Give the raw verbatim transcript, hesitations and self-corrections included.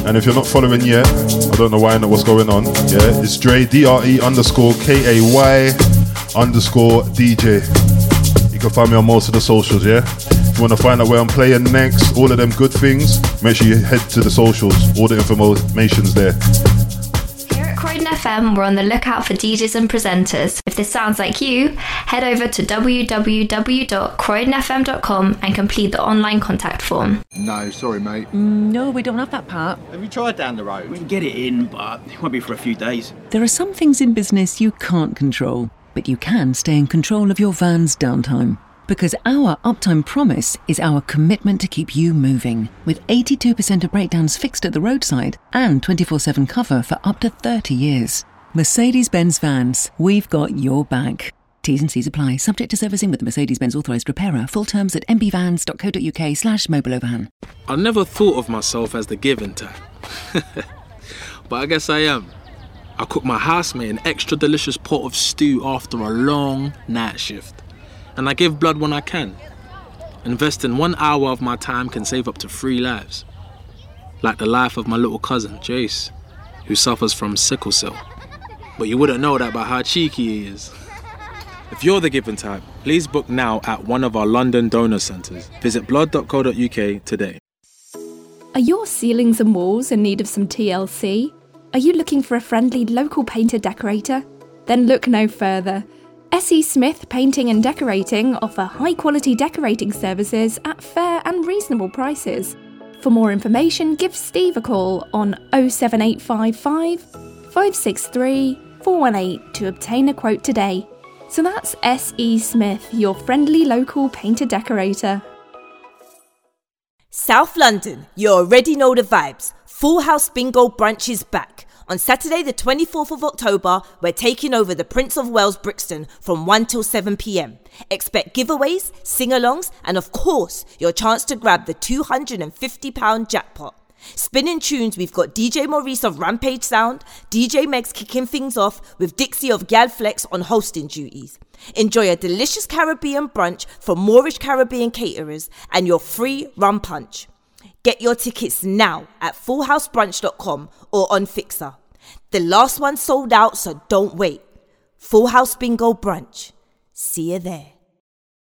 And if you're not following yet, I don't know why not, what's going on. Yeah, it's Dre, D R E underscore K A Y underscore D J. You can find me on most of the socials, yeah? If you want to find out where I'm playing next, all of them good things, make sure you head to the socials. All the information's there. Croydon F M, we're on the lookout for D Js and presenters. If this sounds like you, head over to w w w dot croydon f m dot com and complete the online contact form. No, sorry, mate. Mm, no, we don't have that part. Have you tried down the road? We can get it in, but it won't be for a few days. There are some things in business you can't control, but you can stay in control of your van's downtime. Because our uptime promise is our commitment to keep you moving, with eighty-two percent of breakdowns fixed at the roadside and twenty-four seven cover for up to thirty years. Mercedes-Benz Vans, we've got your back. T's and C's apply, subject to servicing with the Mercedes-Benz authorised repairer. Full terms at m b vans dot co dot u k slash mobile overhan. I never thought of myself as the giving type. But I guess I am. I cook my housemate an extra delicious pot of stew after a long night shift. And I give blood when I can. Investing one hour of my time can save up to three lives. Like the life of my little cousin, Jace, who suffers from sickle cell. But you wouldn't know that by how cheeky he is. If you're the giving type, please book now at one of our London donor centres. Visit blood dot co dot u k today. Are your ceilings and walls in need of some T L C? Are you looking for a friendly local painter decorator? Then look no further. S E Smith Painting and Decorating offer high-quality decorating services at fair and reasonable prices. For more information, give Steve a call on oh seven eight five five, five six three, four one eight to obtain a quote today. So that's S E Smith, your friendly local painter decorator. South London, you already know the vibes. Full House Bingo Brunch is back. On Saturday the twenty-fourth of October, we're taking over the Prince of Wales Brixton from one till seven p m. Expect giveaways, sing-alongs, and of course, your chance to grab the two hundred fifty pounds jackpot. Spinning tunes, we've got D J Maurice of Rampage Sound, D J Megs kicking things off with Dixie of Gal Flex on hosting duties. Enjoy a delicious Caribbean brunch from Moorish Caribbean caterers and your free rum punch. Get your tickets now at full house brunch dot com or on Fixer. The last one sold out, so don't wait. Full House Bingo Brunch. See you there.